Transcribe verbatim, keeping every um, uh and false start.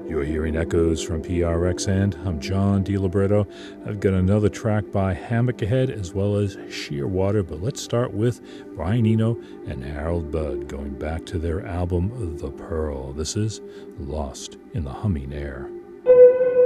You're hearing echoes from P R X, and I'm John DiLibretto. I've got another track by Hammock ahead, as well as Shearwater, but let's start with Brian Eno and Harold Budd, going back to their album The Pearl. This is Lost in the Humming Air.